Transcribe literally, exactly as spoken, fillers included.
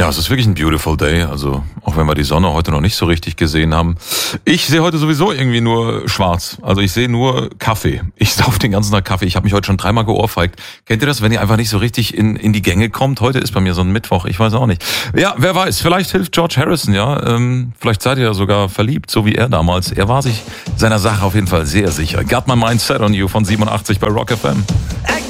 Ja, es ist wirklich ein beautiful day, also auch wenn wir die Sonne heute noch nicht so richtig gesehen haben. Ich sehe heute sowieso irgendwie nur schwarz, also ich sehe nur Kaffee. Ich sauf den ganzen Tag Kaffee, ich habe mich heute schon dreimal geohrfeigt. Kennt ihr das, wenn ihr einfach nicht so richtig in in die Gänge kommt? Heute ist bei mir so ein Mittwoch, ich weiß auch nicht. Ja, wer weiß, vielleicht hilft George Harrison, ja, ähm, vielleicht seid ihr ja sogar verliebt, so wie er damals. Er war sich seiner Sache auf jeden Fall sehr sicher. Got My Mind Set on You von siebenundachtzig bei Rock F M.